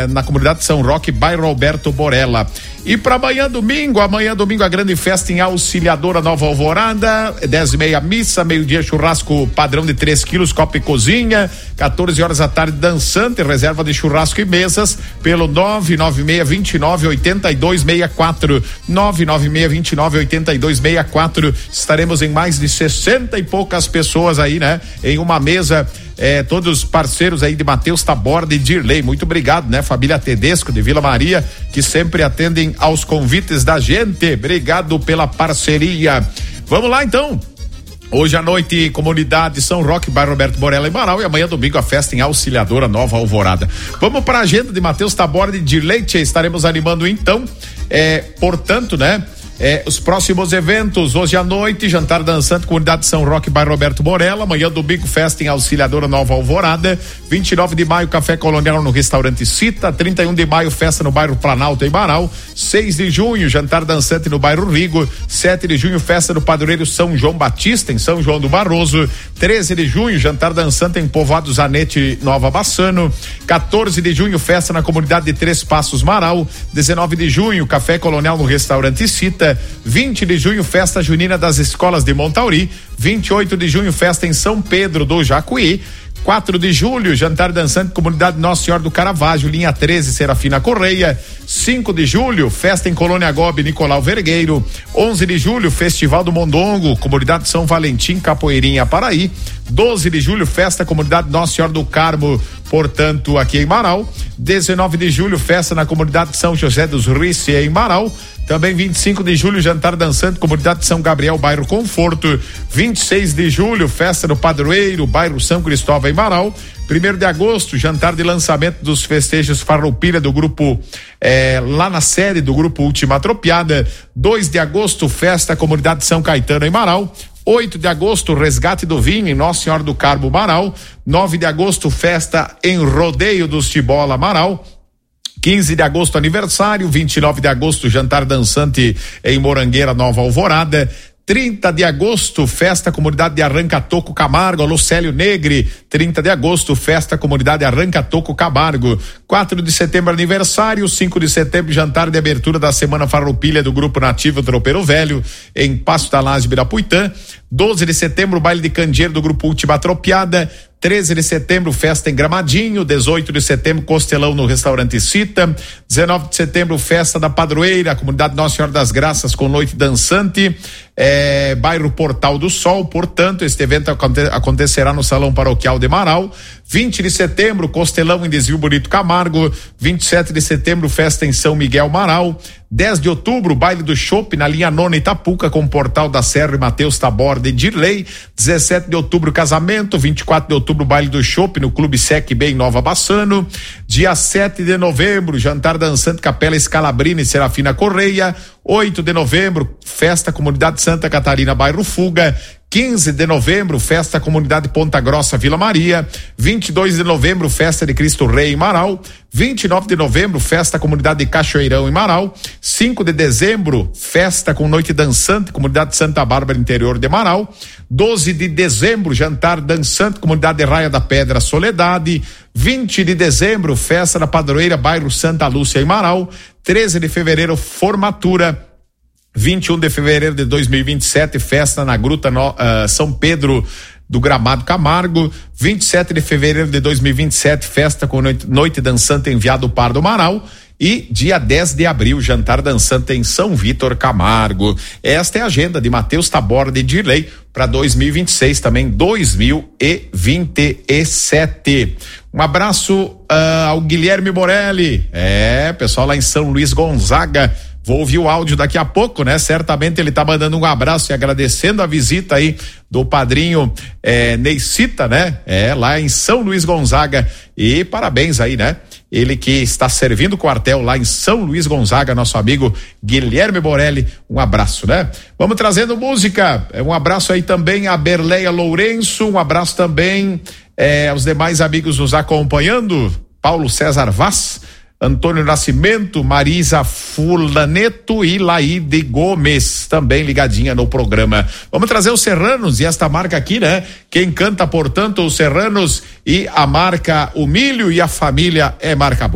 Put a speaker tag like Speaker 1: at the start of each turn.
Speaker 1: na comunidade São Roque, bairro Alberto Borella. E para amanhã domingo a grande festa em Auxiliadora Nova Alvorada, 10h30 missa, meio-dia churrasco padrão de 3 quilos, copa e cozinha, 14 horas da tarde dançante, reserva de churrasco e mesas pelo 996298264, 996298264. Estaremos em mais de 60 e poucas pessoas aí, né? Em uma mesa, todos parceiros aí de Matheus Taborda e Dirley. Muito obrigado, né? Família Tedesco de Vila Maria, que sempre atendem aos convites da gente. Obrigado pela parceria. Vamos lá então. Hoje à noite, comunidade São Roque, bairro Roberto Borella e Marau, e amanhã domingo a festa em Auxiliadora Nova Alvorada. Vamos para a agenda de Matheus Taborda e Dirley. Estaremos animando então, portanto, né? Os próximos eventos, hoje à noite, jantar dançante, comunidade São Roque, bairro Roberto Borella. Amanhã, domingo, festa em Auxiliadora Nova Alvorada. 29 de maio, café colonial no restaurante Cita. 31 de maio, festa no bairro Planalto, em Marau. 6 de junho, jantar dançante no bairro Rigo. 7 de junho, festa no padroeiro São João Batista, em São João do Barroso. 13 de junho, jantar dançante em Povoado Zanete, Nova Bassano. 14 de junho, festa na comunidade de Três Passos, Marau. 19 de junho, café colonial no restaurante Cita. 20 de junho, festa junina das escolas de Montauri. 28 de junho, festa em São Pedro do Jacuí. 4 de julho, jantar dançante, comunidade Nossa Senhora do Caravaggio, linha 13, Serafina Correia. 5 de julho, festa em Colônia Gobe, Nicolau Vergueiro. 11 de julho, Festival do Mondongo, comunidade São Valentim, Capoeirinha, Paraí. 12 de julho, festa comunidade Nossa Senhora do Carmo, portanto, aqui em Marau. 19 de julho, festa na comunidade São José dos Rice, em Marau. Também 25 de julho, jantar dançante, comunidade de São Gabriel, bairro Conforto. 26 de julho, festa no Padroeiro, bairro São Cristóvão, em Marau. 1º de agosto, jantar de lançamento dos festejos Farroupilha do grupo, lá na sede do grupo Última Tropiada. 2 de agosto, festa comunidade de São Caetano, em Marau. 8 de agosto, resgate do vinho em Nossa Senhora do Carmo, Marau. 9 de agosto, festa em Rodeio dos Tibola, Marau. 15 de agosto, aniversário. 29 de agosto, jantar dançante em Morangueira, Nova Alvorada. 30 de agosto, festa comunidade de Arranca-Toco Camargo, alô Célio Negre. 30 de agosto, festa comunidade Arranca-Toco Camargo. 4 de setembro, aniversário. 5 de setembro, jantar de abertura da Semana Farroupilha do Grupo Nativo Tropeiro Velho, em Passo da Laje, Birapuitã. 12 de setembro, baile de candeeiro do Grupo Última Tropiada. 13 de setembro, festa em Gramadinho. 18 de setembro, costelão no restaurante Cita. 19 de setembro, festa da Padroeira, comunidade Nossa Senhora das Graças, com noite dançante, bairro Portal do Sol. Portanto, este evento acontecerá no Salão Paroquial de Marau. 20 de setembro, costelão em Desvio Bonito Camargo. 27 de setembro, festa em São Miguel, Marau. 10 de outubro, baile do Chopp na linha Nona Itapuca, com Portal da Serra e Matheus Taborda e Dirley. 17 de outubro, casamento. 24 de outubro, baile do Chopp no Clube Sec B em Nova Bassano. Dia 7 de novembro, jantar dançante Capela Scalabrini e Serafina Correia. 8 de novembro, festa comunidade Santa Catarina, bairro Fuga. 15 de novembro, festa comunidade Ponta Grossa, Vila Maria. 22 de novembro, festa de Cristo Rei em Marau. 29 de novembro, festa comunidade de Cachoeirão em Marau. 5 de dezembro, festa com noite dançante, comunidade de Santa Bárbara, interior de Marau. 12 de dezembro, jantar dançante, comunidade de Raia da Pedra, Soledade. 20 de dezembro, festa da Padroeira, bairro Santa Lúcia em Marau. 13 de fevereiro, formatura. 21 de fevereiro de 2027, festa na Gruta São Pedro do Gramado Camargo. 27 de fevereiro de 2027, festa com noite dançante em Viado Pardo, Marau. E dia 10 de abril, jantar dançante em São Vítor Camargo. Esta é a agenda de Matheus Taborda e Dirley para 2026, também 2027. Um abraço ao Guilherme Morelli, pessoal lá em São Luís Gonzaga. Vou ouvir o áudio daqui a pouco, né? Certamente ele tá mandando um abraço e agradecendo a visita aí do padrinho Neicita, né? Lá em São Luís Gonzaga. E parabéns aí, né? Ele que está servindo o quartel lá em São Luís Gonzaga, nosso amigo Guilherme Morelli. Um abraço, né? Vamos trazendo música. Um abraço aí também a Berleia Lourenço. Um abraço também aos demais amigos nos acompanhando. Paulo César Vaz, Antônio Nascimento, Marisa Fulaneto e Laíde Gomes, também ligadinha no programa. Vamos trazer os Serranos e esta marca aqui, né? Quem canta, portanto, os Serranos e a marca O Milho e a Família é marca boa.